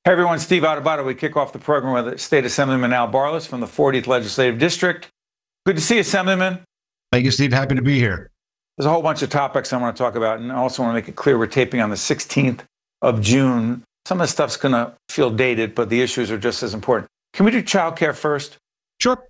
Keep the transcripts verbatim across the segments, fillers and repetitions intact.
Hey everyone, Steve Adubato. We kick off the program with State Assemblyman Al Barlas from the fortieth Legislative District. Good to see you, Assemblyman. Thank you, Steve. Happy to be here. There's a whole bunch of topics I want to talk about, and I also want to make it clear we're taping on the sixteenth of June. Some of the stuff's going to feel dated, but the issues are just as important. Can we do childcare first? Sure.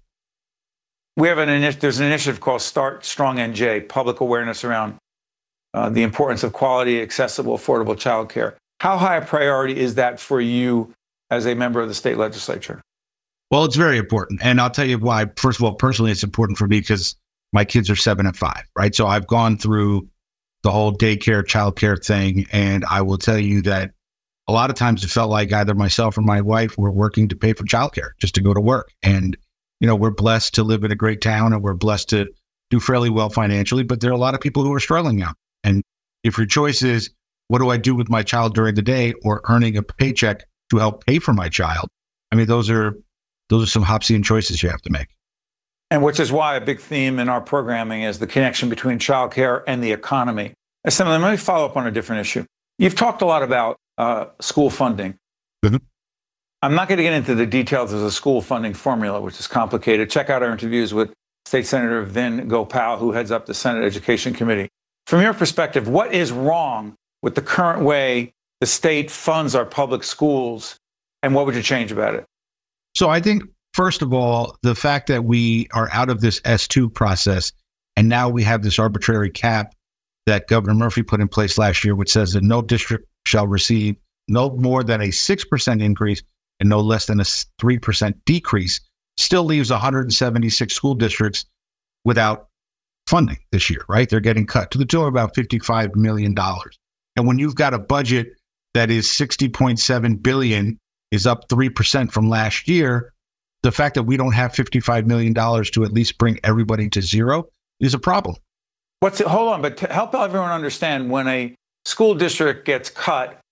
We have an initiative, there's an initiative called Start Strong N J, public awareness around uh, the importance of quality, accessible, affordable childcare. How high a priority is that for you as a member of the state legislature? Well, it's very important. And I'll tell you why. First of all, personally, it's important for me because my kids are seven and five, right? So I've gone through the whole daycare, childcare thing. And I will tell you that a lot of times it felt like either myself or my wife were working to pay for childcare just to go to work. And, you know, we're blessed to live in a great town and we're blessed to do fairly well financially, but there are a lot of people who are struggling now. And if your choice is, what do I do with my child during the day, or earning a paycheck to help pay for my child? I mean, those are those are some Hobbesian choices you have to make. And which is why a big theme in our programming is the connection between childcare and the economy. Assemblyman, let me follow up on a different issue. You've talked a lot about uh, school funding. Mm-hmm. I'm not going to get into the details of the school funding formula, which is complicated. Check out our interviews with State Senator Vin Gopal, who heads up the Senate Education Committee. From your perspective, what is wrong with the current way the state funds our public schools, and what would you change about it? So I think, first of all, the fact that we are out of this S two process, and now we have this arbitrary cap that Governor Murphy put in place last year, which says that no district shall receive no more than a six percent increase and no less than a three percent decrease, still leaves one hundred seventy-six school districts without funding this year, right? They're getting cut to the tune of about fifty-five million dollars. And when you've got a budget that is sixty point seven billion dollars, is up three percent from last year, the fact that we don't have fifty-five million dollars to at least bring everybody to zero is a problem. What's it, hold on, but to help everyone understand, when a school district gets cut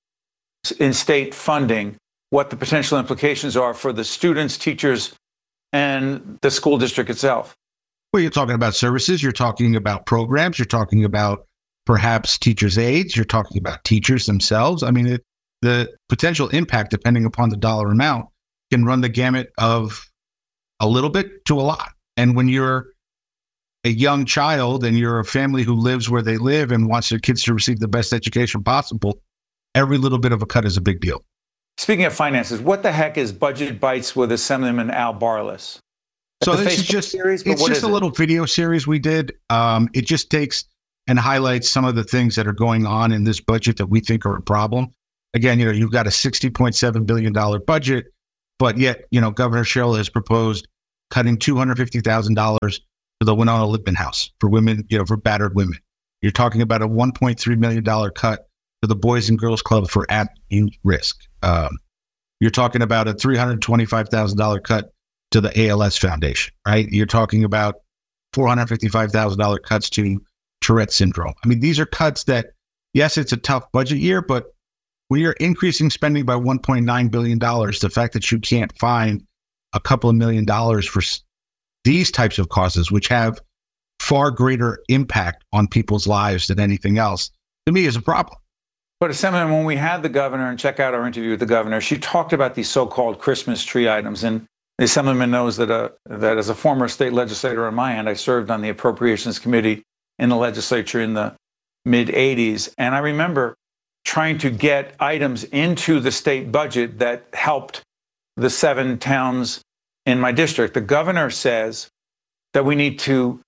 in state funding, what the potential implications are for the students, teachers, and the school district itself. Well, you're talking about services, you're talking about programs, you're talking about perhaps teachers' aides, you're talking about teachers themselves. I mean, it, the potential impact, depending upon the dollar amount, can run the gamut of a little bit to a lot. And when you're a young child and you're a family who lives where they live and wants their kids to receive the best education possible, every little bit of a cut is a big deal. Speaking of finances, what the heck is Budget Bites with Assemblyman Al Barlas? So this is just, series, it's just a it? little video series we did. Um, it just takes and highlights some of the things that are going on in this budget that we think are a problem. Again, you know, you've got a sixty point seven billion dollars budget, but yet, you know, Governor Sherrill has proposed cutting two hundred fifty thousand dollars to the Winona Lippman House for women, you know, for battered women. You're talking about a one point three million dollars cut to the Boys and Girls Club for at youth risk. Um, you're talking about a three hundred twenty-five thousand dollars cut to the A L S Foundation, right? You're talking about four hundred fifty-five thousand dollars cuts to Tourette syndrome. I mean, these are cuts that, yes, it's a tough budget year, but when you're increasing spending by one point nine billion dollars, the fact that you can't find a couple of million dollars for these types of causes, which have far greater impact on people's lives than anything else, to me is a problem. But Assemblyman, when we had the governor, and check out our interview with the governor, she talked about these so-called Christmas tree items. And the Assemblyman knows that, uh, that as a former state legislator on my end, I served on the Appropriations Committee in the legislature in the mid eighties. And I remember trying to get items into the state budget that helped the seven towns in my district. The governor says that we need to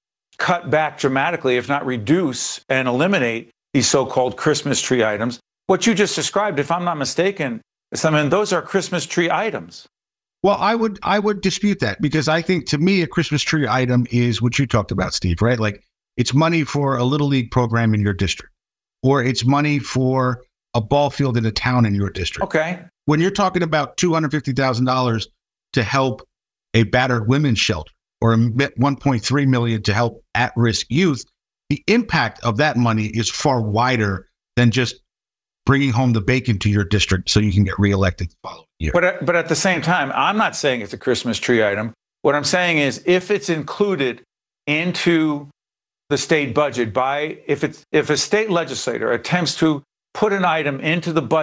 cut back dramatically, if not reduce and eliminate these so-called Christmas tree items. What you just described, if I'm not mistaken, I mean, those are Christmas tree items. Well, I would I would dispute that, because I think, to me, a Christmas tree item is what you talked about, Steve, right? Like, it's money for a Little League program in your district, or it's money for a ball field in a town in your district. Okay. When you're talking about two hundred fifty thousand dollars to help a battered women's shelter, or one point three million dollars to help at-risk youth, the impact of that money is far wider than just bringing home the bacon to your district so you can get reelected the following year. But at, but at the same time, I'm not saying it's a Christmas tree item. What I'm saying is, if it's included into the state budget by, if it's if a state legislator attempts to put an item into the budget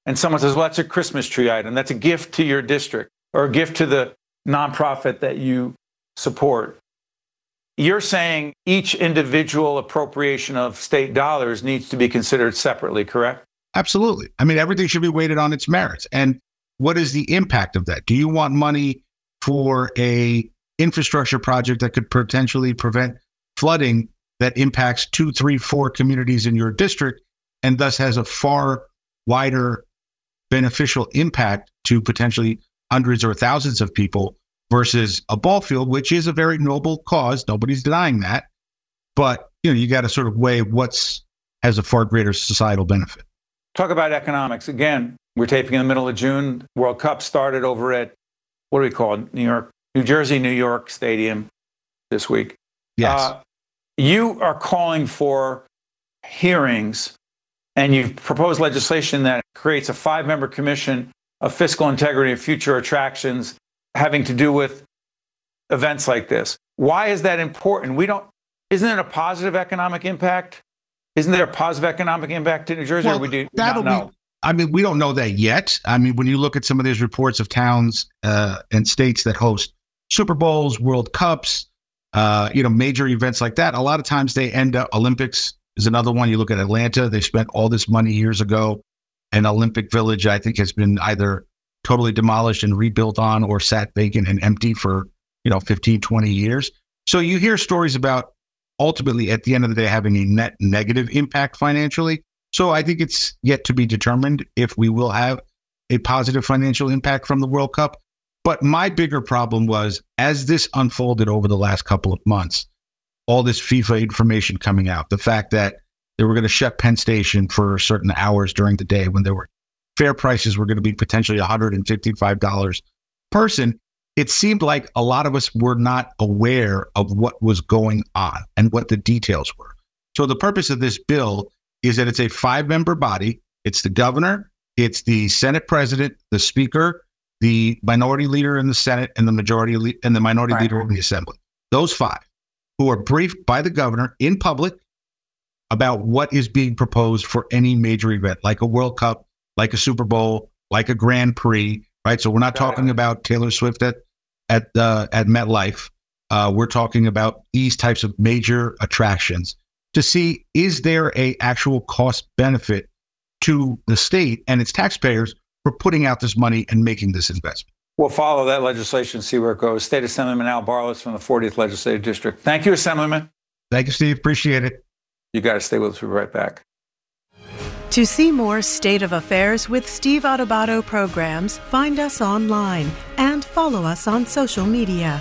and someone says, well, that's a Christmas tree item. That's a gift to your district or a gift to the nonprofit that you support. You're saying each individual appropriation of state dollars needs to be considered separately, correct? Absolutely. I mean, everything should be weighted on its merits. And what is the impact of that? Do you want money for a infrastructure project that could potentially prevent flooding that impacts two, three, four communities in your district and thus has a far wider beneficial impact to potentially hundreds or thousands of people versus a ball field, which is a very noble cause. Nobody's denying that. But, you know, you got to sort of weigh what's has a far greater societal benefit. Talk about economics. Again, we're taping in the middle of June. World Cup started over at, what do we call it? New York, New Jersey, New York Stadium this week. Yes. Uh, you are calling for hearings, and you've proposed legislation that creates a five-member commission of fiscal integrity of future attractions having to do with events like this. Why is that important? We don't, isn't it a positive economic impact? Isn't there a positive economic impact to New Jersey? Well, or we do that'll not know? Be, I mean, we don't know that yet. I mean, when you look at some of these reports of towns uh, and states that host Super Bowls, World Cups, uh, you know, major events like that, a lot of times they end up, Olympics is another one. You look at Atlanta, they spent all this money years ago. An Olympic Village, I think, has been either totally demolished and rebuilt on or sat vacant and empty for, you know, fifteen, twenty years. So you hear stories about ultimately at the end of the day having a net negative impact financially. So I think it's yet to be determined if we will have a positive financial impact from the World Cup. But my bigger problem was, as this unfolded over the last couple of months, all this FIFA information coming out, the fact that they were going to shut Penn Station for certain hours during the day when there were fare prices were going to be potentially one hundred fifty-five dollars per person, it seemed like a lot of us were not aware of what was going on and what the details were. So the purpose of this bill is that it's a five-member body. It's the governor, it's the Senate president, the speaker, the minority leader in the Senate, and the majority le- and the minority right. leader in the Assembly. Those five, who are briefed by the governor in public about what is being proposed for any major event, like a World Cup, like a Super Bowl, like a Grand Prix, right? So we're not talking about Taylor Swift at at uh, at MetLife. Uh, we're talking about these types of major attractions to see, is there a actual cost benefit to the state and its taxpayers for putting out this money and making this investment? We'll follow that legislation, see where it goes. State Assemblyman Al Barless from the fortieth Legislative District. Thank you, Assemblyman. Thank you, Steve. Appreciate it. You got to stay with us. We'll be right back. To see more State of Affairs with Steve Adubato programs, find us online and follow us on social media.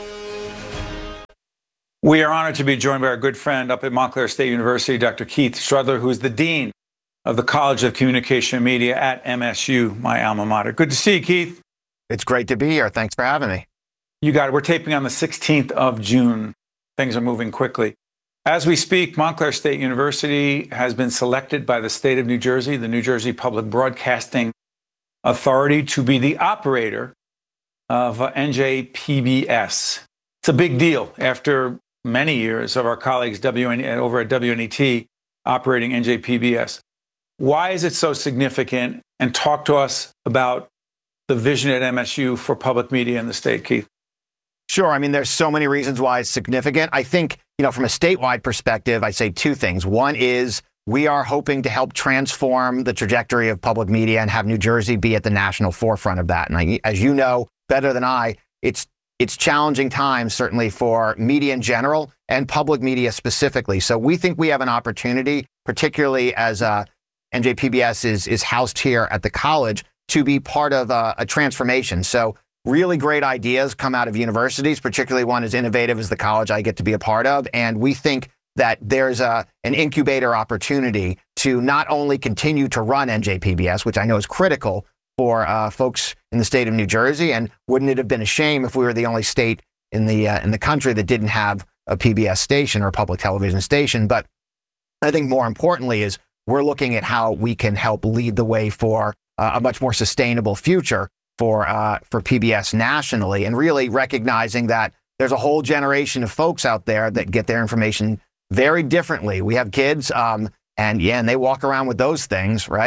We are honored to be joined by our good friend up at Montclair State University, Doctor Keith Strudler, who is the Dean of the College of Communication and Media at M S U, my alma mater. Good to see you, Keith. It's great to be here. Thanks for having me. You got it. We're taping on the sixteenth of June. Things are moving quickly. As we speak, Montclair State University has been selected by the state of New Jersey, the New Jersey Public Broadcasting Authority, to be the operator of N J P B S. It's a big deal after many years of our colleagues W N, over at W N E T operating N J P B S. Why is it so significant? And talk to us about the vision at M S U for public media in the state, Keith. Sure. I mean, there's so many reasons why it's significant. I think, you know, from a statewide perspective, I say two things. One is we are hoping to help transform the trajectory of public media and have New Jersey be at the national forefront of that. And I, as you know better than I, it's it's challenging times, certainly for media in general and public media specifically. So we think we have an opportunity, particularly as uh, N J P B S is, is housed here at the college, to be part of a, a transformation. So really great ideas come out of universities, particularly one as innovative as the college I get to be a part of. And we think that there's a, an incubator opportunity to not only continue to run N J P B S, which I know is critical for uh, folks in the state of New Jersey. And wouldn't it have been a shame if we were the only state in the uh, in the country that didn't have a P B S station or a public television station? But I think more importantly is we're looking at how we can help lead the way for uh, a much more sustainable future for uh, for P B S nationally, and really recognizing that there's a whole generation of folks out there that get their information very differently. We have kids, um, and yeah, and they walk around with those things, right?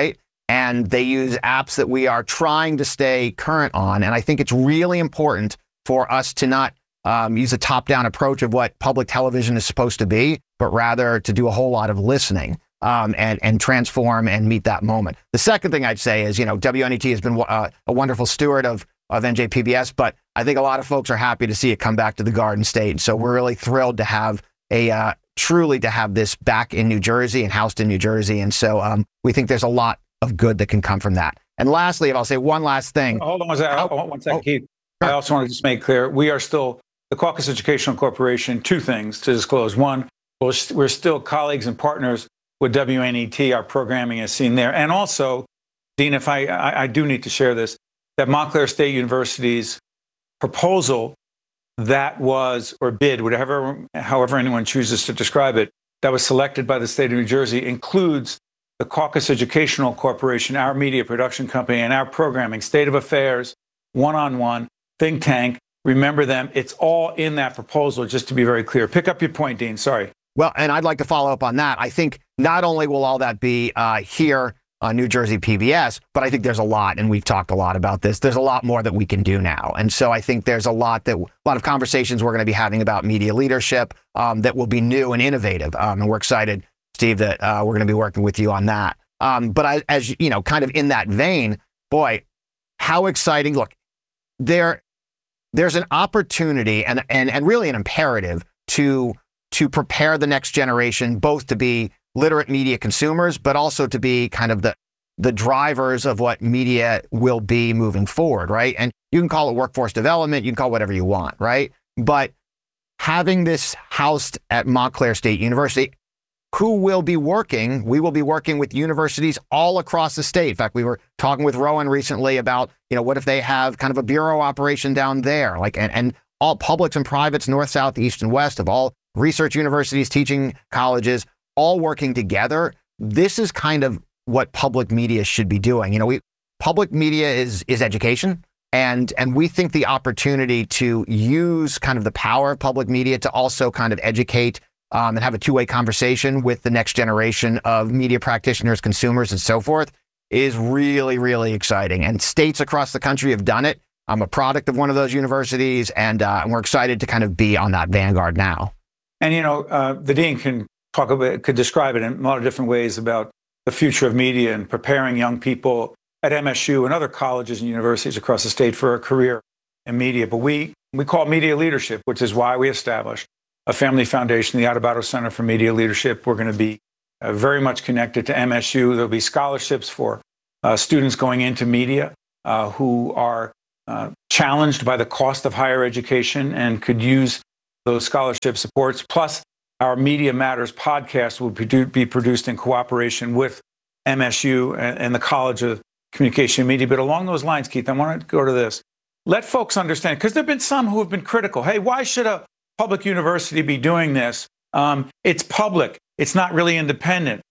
and they use apps that we are trying to stay current on. And I think it's really important for us to not um, use a top-down approach of what public television is supposed to be, but rather to do a whole lot of listening um, and, and transform and meet that moment. The second thing I'd say is, you know, W N E T has been uh, a wonderful steward of, of N J P B S, but I think a lot of folks are happy to see it come back to the Garden State. So we're really thrilled to have a uh, truly to have this back in New Jersey and housed in New Jersey. And so um, we think there's a lot of good that can come from that. And lastly, if I'll say one last thing. Hold on one second, oh, one second, oh, Keith. Sure. I also want to just make clear, we are still, the Caucus Educational Corporation, two things to disclose. One, we're still colleagues and partners with W N E T. Our programming is seen there. And also, Dean, if I, I, I do need to share this, that Montclair State University's proposal that was, or bid, whatever, however anyone chooses to describe it, that was selected by the state of New Jersey includes the Caucus Educational Corporation, our media production company, and our programming, State of Affairs, One-on-One, Think Tank. Remember them. It's all in that proposal, just to be very clear. Pick up your point, Dean. Sorry. Well, and I'd like to follow up on that. I think not only will all that be uh, here on New Jersey P B S, but I think there's a lot, and we've talked a lot about this, there's a lot more that we can do now. And so I think there's a lot that, a lot of conversations we're going to be having about media leadership um, that will be new and innovative. Um, and we're excited, Steve, that uh, we're going to be working with you on that. Um, but I, as you know, kind of in that vein, boy, how exciting. Look, there, there's an opportunity and, and, and really an imperative to, to prepare the next generation, both to be literate media consumers, but also to be kind of the, the drivers of what media will be moving forward, right? And you can call it workforce development, you can call it whatever you want, right? But having this housed at Montclair State University, who will be working, we will be working with universities all across the state. In fact, we were talking with Rowan recently about, you know, what if they have kind of a bureau operation down there, like, and, and all publics and privates, north, south, east, and west of all research universities, teaching colleges, all working together. This is kind of what public media should be doing. You know, we public media is is education, and and we think the opportunity to use kind of the power of public media to also kind of educate um, and have a two-way conversation with the next generation of media practitioners, consumers, and so forth is really, really exciting. And states across the country have done it. I'm a product of one of those universities, and, uh, and we're excited to kind of be on that vanguard now. And, you know, uh, the dean can talk about, could describe it in a lot of different ways about the future of media and preparing young people at M S U and other colleges and universities across the state for a career in media. But we, we call it media leadership, which is why we established a family foundation, the Adubato Center for Media Leadership. We're going to be uh, very much connected to M S U. There'll be scholarships for uh, students going into media uh, who are uh, challenged by the cost of higher education and could use those scholarship supports. Plus, our Media Matters podcast will produ- be produced in cooperation with M S U and, and the College of Communication and Media. But along those lines, Keith, I want to go to this. Let folks understand, because there have been some who have been critical. Hey, why should a public university be doing this? Um, it's public. It's not really independent.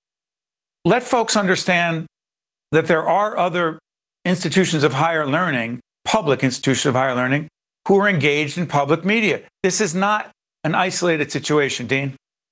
Let folks understand that there are other institutions of higher learning, public institutions of higher learning, who are engaged in public media. This is not an isolated situation, Dean.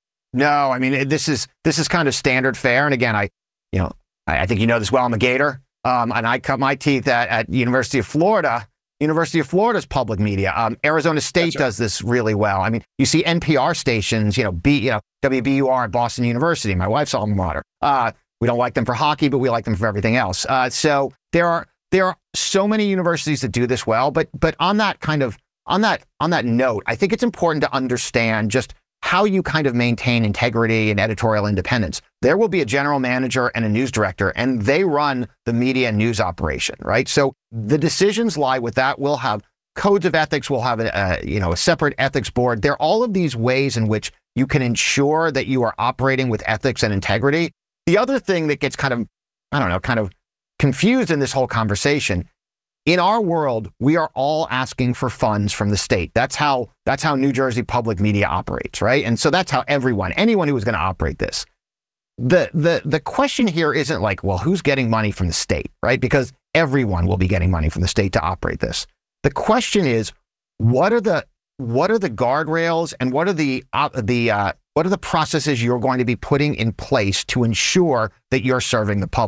No, I mean, this is this is kind of standard fare. And again, I, you know, I, I think you know this well. I'm a Gator, um, and I cut my teeth at, at University of Florida. University of Florida's public media. Um, Arizona State right. does this really well. I mean, you see N P R stations, you know, B, you know, W B U R at Boston University, my wife's alma mater. Uh, we don't like them for hockey, but we like them for everything else. Uh, so there are there are so many universities that do this well. But but on that kind of on that on that note, I think it's important to understand just how you kind of maintain integrity and editorial independence. There will be a general manager and a news director, and they run the media and news operation, right? So the decisions lie with that. We'll have codes of ethics. We'll have a, a you know a separate ethics board. There are all of these ways in which you can ensure that you are operating with ethics and integrity. The other thing that gets kind of, I don't know, kind of confused in this whole conversation, in our world, we are all asking for funds from the state. That's how that's how New Jersey public media operates, right? And so that's how everyone, anyone who is going to operate this. The the the question here isn't like, well, who's getting money from the state, right? Because everyone will be getting money from the state to operate this. The question is, what are the what are the guardrails and what are the uh, the uh, what are the processes you're going to be putting in place to ensure that you're serving the public?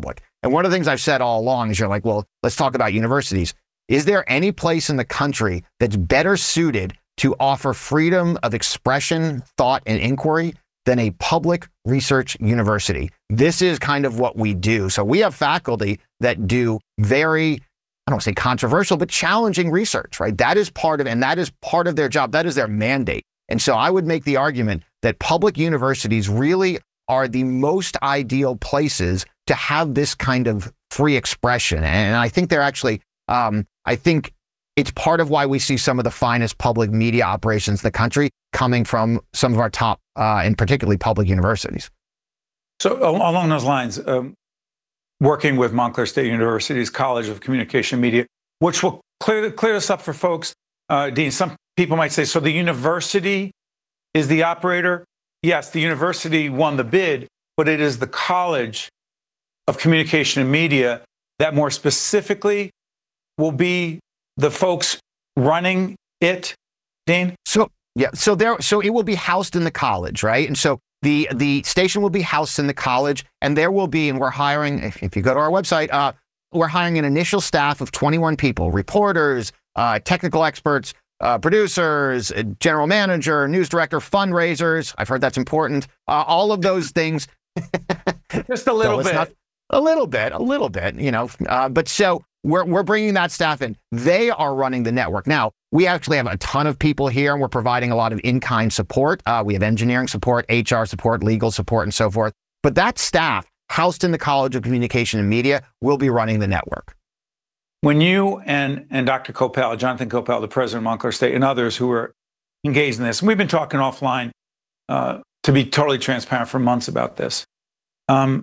And one of the things I've said all along is you're like, well, let's talk about universities. Is there any place in the country that's better suited to offer freedom of expression, thought, and inquiry than a public research university? This is kind of what we do. So we have faculty that do very, I don't want to say controversial, but challenging research, right? That is part of, and that is part of their job. That is their mandate. And so I would make the argument that public universities really are the most ideal places to have this kind of free expression. And I think they're actually, um, I think it's part of why we see some of the finest public media operations in the country coming from some of our top, uh, and particularly public universities. So along those lines, um, working with Montclair State University's College of Communication Media, which will clear, clear this up for folks. Uh, Dean, some people might say, so the university is the operator? Yes, the university won the bid, but it is the College of Communication and Media that more specifically will be the folks running it, Dean? So, yeah, so there, so it will be housed in the college, right? And so the the station will be housed in the college, and there will be, and we're hiring, if, if you go to our website, uh, we're hiring an initial staff of twenty-one people, reporters, uh, technical experts, uh, producers, a general manager, news director, fundraisers. I've heard that's important. Uh, all of those things. Just a little so bit. Not, a little bit, a little bit, you know. Uh, but so we're we're bringing that staff in. They are running the network. Now, we actually have a ton of people here, and we're providing a lot of in-kind support. Uh, we have engineering support, H R support, legal support, and so forth. But that staff, housed in the College of Communication and Media, will be running the network. When you and, and Doctor Coppell, Jonathan Coppell, the president of Montclair State, and others who are engaged in this, and we've been talking offline, uh, to be totally transparent, for months about this. Um,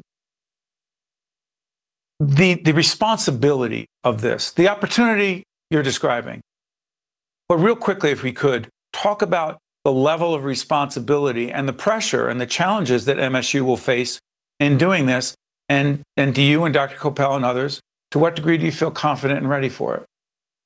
the, the responsibility of this, the opportunity you're describing. But real quickly, if we could, talk about the level of responsibility and the pressure and the challenges that M S U will face in doing this. And, and do you and Doctor Coppell and others, to what degree do you feel confident and ready for it?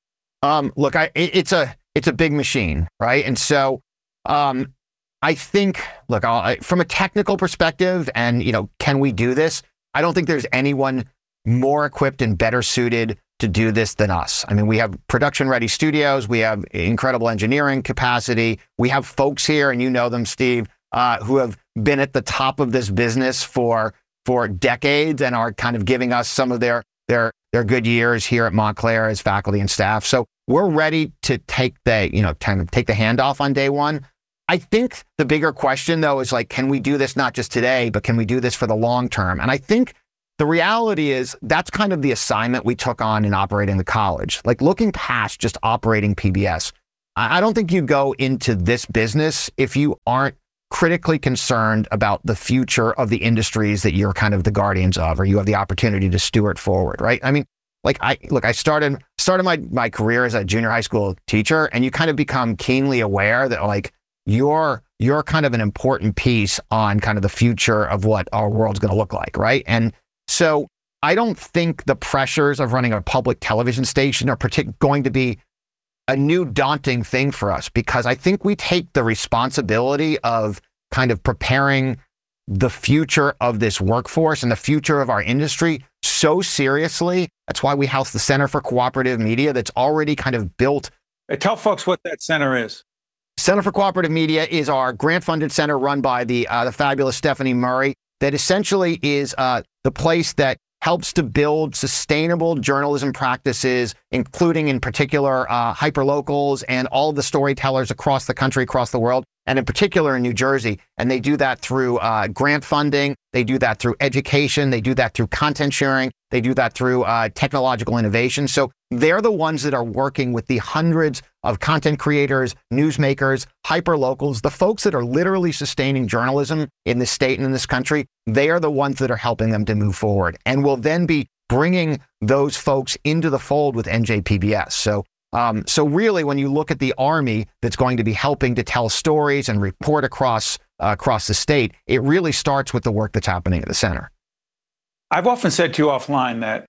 Um, look, I, it, it's a it's a big machine, right? And so um, I think, look, I'll, I, from a technical perspective, and you know, can we do this? I don't think there's anyone more equipped and better suited to do this than us. I mean, we have production-ready studios. We have incredible engineering capacity. We have folks here, and you know them, Steve, uh, who have been at the top of this business for for decades and are kind of giving us some of their their their good years here at Montclair as faculty and staff. So we're ready to take the you know kind of take the handoff on day one. I think the bigger question, though, is like, can we do this not just today, but can we do this for the long term? And I think the reality is that's kind of the assignment we took on in operating the college. Like, looking past just operating P B S, I don't think you go into this business if you aren't critically concerned about the future of the industries that you're kind of the guardians of, or you have the opportunity to steward forward, right? I mean, like I look, I started started my my career as a junior high school teacher, and you kind of become keenly aware that like you're you're kind of an important piece on kind of the future of what our world's going to look like, right? And so I don't think the pressures of running a public television station are partic- going to be a new daunting thing for us, because I think we take the responsibility of kind of preparing the future of this workforce and the future of our industry so seriously. That's why we house the Center for Cooperative Media that's already kind of built. Hey, tell folks what that center is. Center for Cooperative Media is our grant-funded center run by the uh, the fabulous Stephanie Murray, that essentially is uh, the place that helps to build sustainable journalism practices, including in particular uh, hyperlocals and all of the storytellers across the country, across the world, and in particular in New Jersey. And they do that through uh, grant funding. They do that through education. They do that through content sharing. They do that through uh, technological innovation. So they're the ones that are working with the hundreds of content creators, newsmakers, hyperlocals, the folks that are literally sustaining journalism in this state and in this country. They are the ones that are helping them to move forward, and will then be bringing those folks into the fold with N J P B S. So, um, so really, when you look at the Army that's going to be helping to tell stories and report across uh, across the state, it really starts with the work that's happening at the center. I've often said to you offline that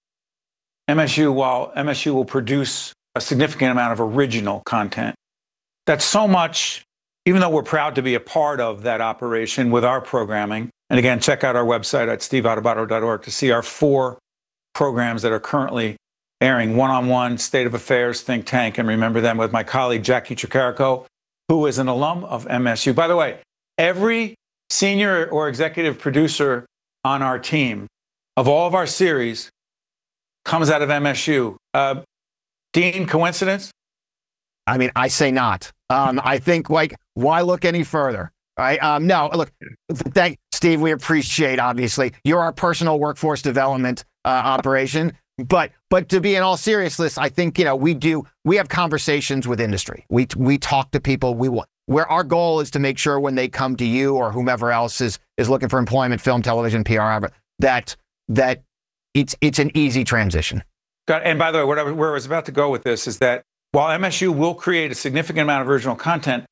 M S U, while M S U will produce a significant amount of original content, that's so much, even though we're proud to be a part of that operation with our programming. And again, check out our website at steve adubato dot org to see our four programs that are currently airing. One-on-One, State of Affairs, Think Tank, and remember them with my colleague Jackie Tricarico, who is an alum of M S U. By the way, every senior or executive producer on our team of all of our series comes out of M S U. Uh, Dean, coincidence? I mean, I say not. Um, I think, like, why look any further? Right? Um, no, look, thank Steve. We appreciate, obviously, you're our personal workforce development uh, operation. But but to be in all seriousness, I think, you know, we do we have conversations with industry. We we talk to people. We want where our goal is to make sure when they come to you or whomever else is is looking for employment, film, television, P R, that that it's it's an easy transition. Got, and by the way, what I, where I was about to go with this is that while M S U will create a significant amount of original content,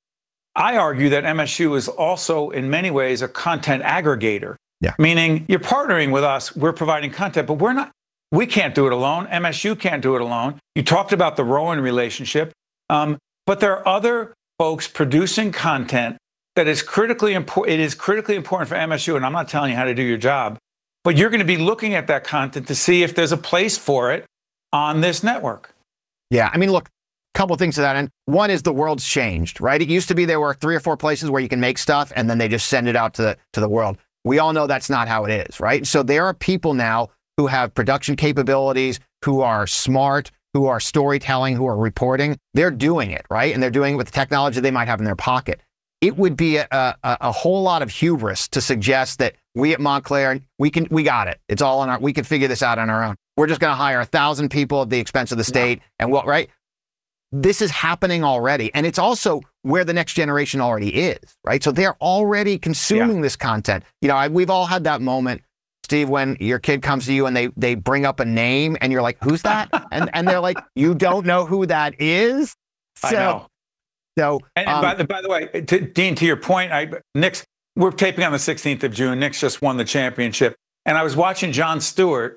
I argue that M S U is also in many ways a content aggregator. Yeah. Meaning you're partnering with us, we're providing content, but we're not. We can't do it alone. M S U can't do it alone. You talked about the Rowan relationship, um, but there are other folks producing content that is critically important. It is critically important for M S U, and I'm not telling you how to do your job, but you're going to be looking at that content to see if there's a place for it on this network. Yeah, I mean, look, a couple of things to that end. One is the world's changed, right? It used to be there were three or four places where you can make stuff, and then they just send it out to the, to the world. We all know that's not how it is, right? So there are people now who have production capabilities, who are smart, who are storytelling, who are reporting. They're doing it, right? And they're doing it with the technology they might have in their pocket. It would be a, a, a whole lot of hubris to suggest that we at Montclair, we can, we got it. It's all on our, we can figure this out on our own. We're just going to hire a thousand people at the expense of the state. No. And what, right? This is happening already. And it's also where the next generation already is, right? So they're already consuming yeah. this content. You know, I, we've all had that moment, Steve, when your kid comes to you and they they bring up a name and you're like, who's that? and and they're like, you don't know who that is? So, I know. So, and, um, and by, the, by the way, to, Dean, to your point, I, Knicks, we're taping on the sixteenth of June. Knicks just won the championship. And I was watching Jon Stewart.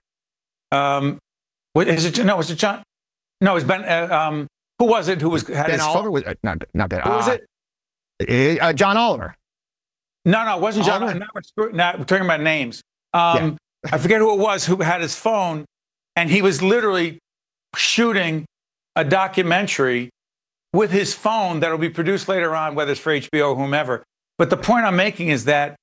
Um, what, is it, no, was it John? No, it was Ben. Uh, um, who was it who was had Ben his Oliver? Was, uh, not, not Ben. Who uh, was it? Uh, John Oliver. No, no, it wasn't John. Oliver. Now we're, now we're talking about names. Um, yeah. I forget who it was who had his phone, and he was literally shooting a documentary with his phone that will be produced later on, whether it's for H B O or whomever. But the point I'm making is that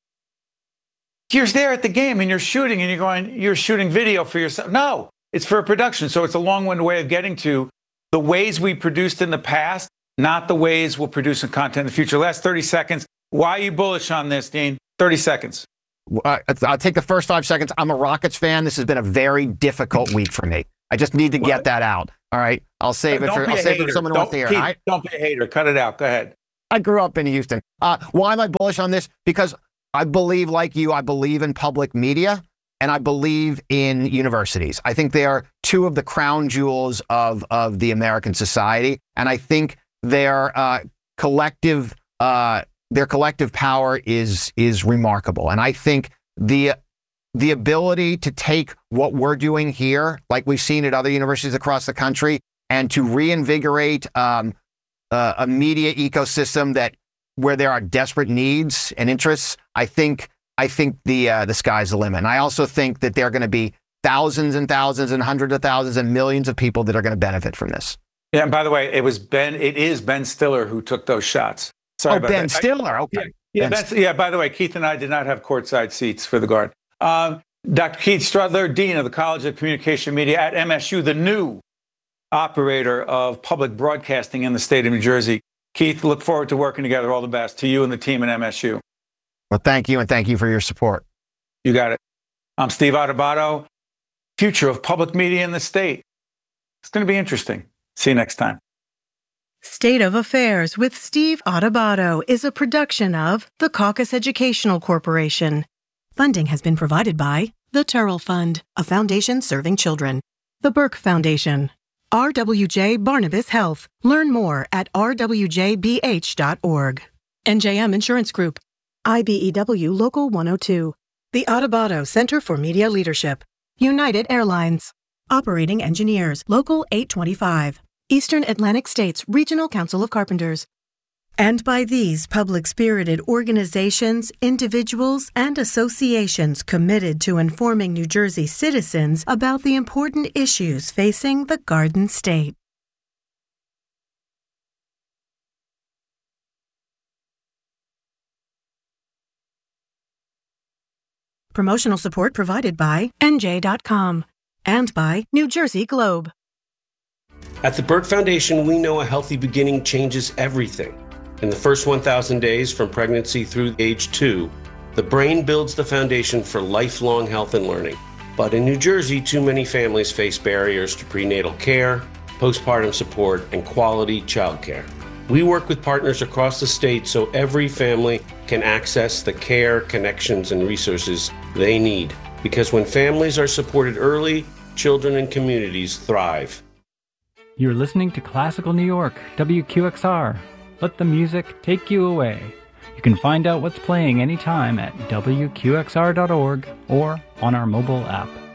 you're there at the game and you're shooting and you're going, you're shooting video for yourself. No, it's for a production. So it's a long-winded way of getting to the ways we produced in the past, not the ways we'll produce in content in the future. Last thirty seconds. Why are you bullish on this, Dean? thirty seconds. Uh, I'll take the first five seconds. I'm a Rockets fan. This has been a very difficult week for me. I just need to what? get that out. All right. I'll save it for, I'll save it for someone who wants to hear. Keith, don't be a hater. Cut it out. Go ahead. I grew up in Houston. Uh, why am I bullish on this? Because I believe, like you, I believe in public media and I believe in universities. I think they are two of the crown jewels of, of the American society. And I think their uh, collective uh, their collective power is is remarkable. And I think the the ability to take what we're doing here, like we've seen at other universities across the country, and to reinvigorate um, uh, a media ecosystem that where there are desperate needs and interests, I think I think the uh, the sky's the limit. And I also think that there are going to be thousands and thousands and hundreds of thousands and millions of people that are going to benefit from this. Yeah, and by the way, it was Ben. It is Ben Stiller who took those shots. Sorry oh, about Ben that. Stiller. Okay. Yeah, yeah, ben that's, yeah. By the way, Keith and I did not have courtside seats for the Guard. Um, Doctor Keith Strudler, Dean of the College of Communication Media at M S U, the new operator of public broadcasting in the state of New Jersey. Keith, look forward to working together. All the best to you and the team at M S U. Well, thank you, and thank you for your support. You got it. I'm Steve Adubato, future of public media in the state. It's going to be interesting. See you next time. State of Affairs with Steve Adubato is a production of the Caucus Educational Corporation. Funding has been provided by the Turrell Fund, a foundation serving children, the Burke Foundation, R W J Barnabas Health. Learn more at r w j b h dot org. N J M Insurance Group, I B E W Local one oh two, the Adubato Center for Media Leadership, United Airlines, Operating Engineers, Local eight twenty-five, Eastern Atlantic States Regional Council of Carpenters. And by these public-spirited organizations, individuals, and associations committed to informing New Jersey citizens about the important issues facing the Garden State. Promotional support provided by N J dot com and by New Jersey Globe. At the Burke Foundation, we know a healthy beginning changes everything. In the first one thousand days from pregnancy through age two, the brain builds the foundation for lifelong health and learning. But in New Jersey, too many families face barriers to prenatal care, postpartum support, and quality childcare. We work with partners across the state so every family can access the care, connections, and resources they need. Because when families are supported early, children and communities thrive. You're listening to Classical New York, W Q X R. Let the music take you away. You can find out what's playing anytime at W Q X R dot org or on our mobile app.